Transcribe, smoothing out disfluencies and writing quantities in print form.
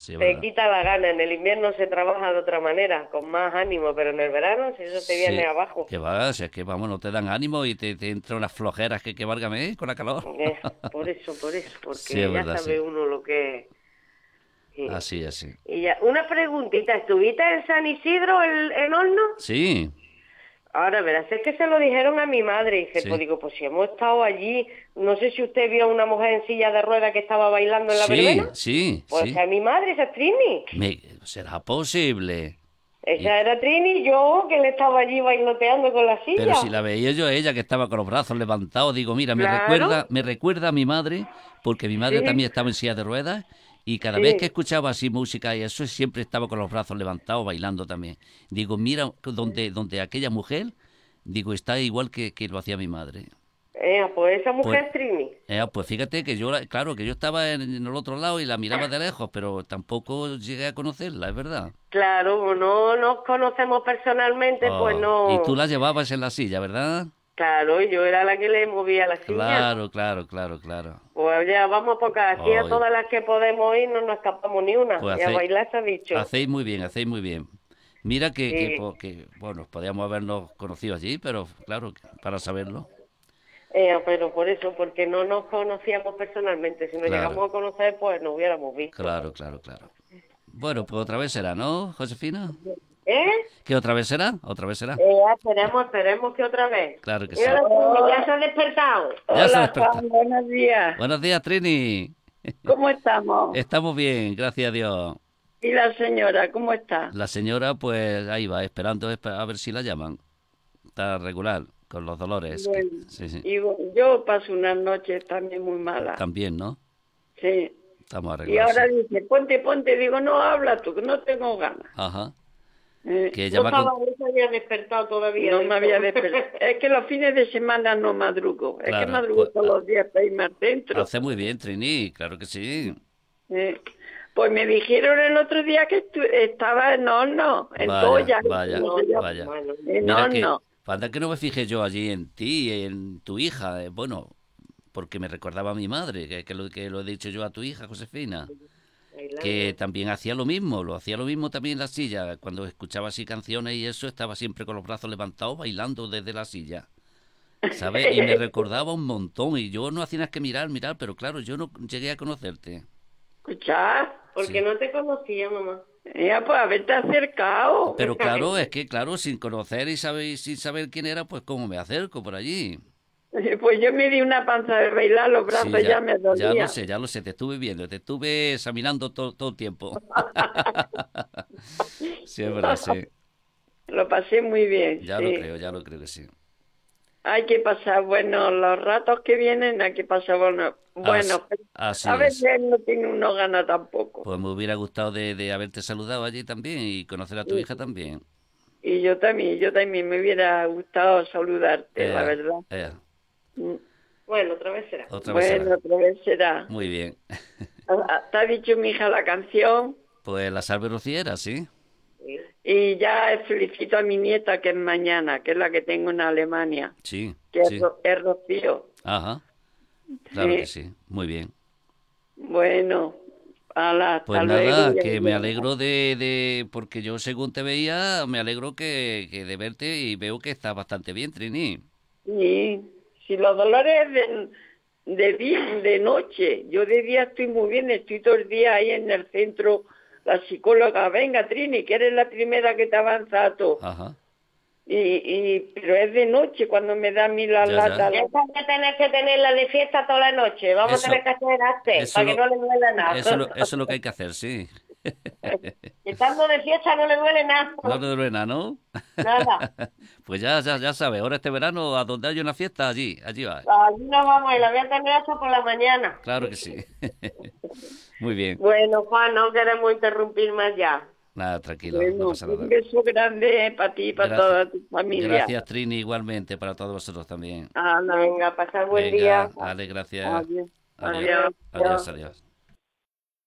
Sí, es te verdad. quita la gana. En el invierno se trabaja de otra manera, con más ánimo, pero en el verano, si eso te viene Sí, abajo, que va, si es que vamos, no te dan ánimo y te entran unas flojeras que válgame, con la calor. por eso, Sí, es porque ya verdad, sí. sabe uno lo que es. Sí. Así, así. Y ya, una preguntita, ¿estuviste en San Isidro en Horno? Sí, Ahora verás, es que se lo dijeron a mi madre y dice, pues sí. digo, pues si hemos estado allí, no sé si usted vio a una mujer en silla de ruedas que estaba bailando en la verbena, Sí, sí, pues sí. esa es mi madre, esa es Trini. ¿Será posible? Y, Esa era Trini y yo que le estaba allí bailoteando con la pero si silla. la veía yo a ella que estaba con los brazos levantados, digo, mira, Claro, me recuerda a mi madre, porque mi madre sí, también estaba en silla de ruedas, y cada vez que sí. escuchaba así música y eso, siempre estaba con los brazos levantados bailando también. Digo, mira, donde aquella mujer, digo, está igual que lo hacía mi madre. Pues esa Pues, mujer es Trini. pues fíjate que yo, claro, que yo estaba en el otro lado y la miraba de lejos, pero tampoco llegué a conocerla, es verdad. Claro, como no nos conocemos personalmente, pues Oh, y tú no. la llevabas en la silla, ¿verdad? Claro, yo era la que le movía la silla. Claro, claro, claro, claro. Pues ya vamos, porque aquí a Oh, todas las que podemos ir no nos escapamos ni una. pues Y a bailar se ha dicho. hacéis muy bien, hacéis muy bien. Mira Sí. bueno, podíamos habernos conocido allí, pero claro, para saberlo. Pero por eso, porque no nos conocíamos personalmente. Si nos Claro, llegamos a conocer, pues nos hubiéramos visto. claro, claro, claro. Bueno, pues otra vez será, ¿no, Josefina? ¿Eh? ¿Qué otra vez será? Otra vez será. Esperemos que otra vez. Claro que Mira, sí. ya se ha despertado. Ya se Hola desperta. Juan, buenos días. Buenos días, Trini. ¿Cómo estamos? Estamos bien, gracias a Dios. ¿Y la señora, cómo está? La señora, pues ahí va, esperando a ver si la llaman. Está regular, con los dolores. Bueno, Sí, sí. y yo paso unas noches también muy malas. También, ¿no? Sí. Estamos Y arreglados, sí. ahora dice, ponte, ponte. Digo, no, habla tú, que no tengo ganas. Ajá. Que ella No, va con... No se había despertado todavía. no de me había eso. despertado. Es que los fines de semana no madrugo. Es que Claro, madrugo pues todos los días para irme al centro. hace muy bien, Trini, claro que sí. Eh, Pues me dijeron el otro día que estaba en horno, en Vaya, Toya, vaya, ¿cómo No, se llama? vaya. bueno. En Mira que, horno. falta que no me fijé yo allí en ti, en tu hija. Bueno, porque me recordaba a mi madre, que lo he dicho yo a tu hija, Josefina, que Bailando. también hacía lo mismo, lo hacía lo mismo también en la silla. Cuando escuchaba así canciones y eso, estaba siempre con los brazos levantados bailando desde la silla. ¿Sabes? Y me recordaba un montón. Y yo no hacía nada que mirar, mirar, pero claro, yo no llegué a conocerte. ¿Escuchar? Porque Sí. no te conocía, mamá. Pues haberte acercado. Pero claro, es que claro, sin conocer y sin saber quién era, pues cómo me acerco por allí. Pues yo me di una panza de bailar, los Sí, brazos ya me dolían. ya lo sé, te estuve viendo, te estuve examinando todo el tiempo. Sí, es verdad, sí. Lo pasé muy bien, sí. Ya lo creo que sí. Hay que pasar, bueno, los ratos que vienen hay que pasar, bueno, As- bueno, a así es. veces no tiene uno gana tampoco. Pues me hubiera gustado de haberte saludado allí también y conocer a tu hija Y, también. y yo también me hubiera gustado saludarte, la Eh, verdad. eh, Mm. Bueno, otra vez será. otra vez Bueno, será. otra vez será. Muy bien. Te ha dicho mi hija la canción Pues la salve rociera, sí. Sí. y ya felicito a mi nieta que es mañana, que es la que tengo en Alemania, Sí, que sí. Es Rocío. Ajá, claro que Sí. sí. Muy bien. Bueno, Pues hasta luego. nada, que me alegro porque yo según te veía, me alegro que de verte y veo que estás bastante bien, Trini. Sí, si los dolores de día, de noche, yo de día estoy muy bien, estoy todo el día ahí en el centro, la psicóloga, venga Trini, que eres la primera que te avanza a todo. Ajá, Pero es de noche cuando me da a mí la ya, lata. ya. Esa que tenés que tenerla de fiesta toda la noche. Vamos a tener Eso, que hacer arte eso para que lo, no le duela nada. eso es lo que hay que hacer, sí. Estando de fiesta no le duele nada. No te duele nada, ¿no? Nada. Pues ya sabes, ahora este verano, a donde haya una fiesta, allí va. Allí nos vamos y la voy a tener hasta por la mañana. Claro que sí. Muy bien. Bueno, Juan, no queremos interrumpir más ya. Nada, tranquilo, no Bueno, pasa un nada. beso grande para ti y para Gracias, toda tu familia. gracias Trini, igualmente para todos vosotros también. Ana, Venga, pasar buen día. Venga, Ale, gracias. adiós, Adiós, adiós. adiós, adiós.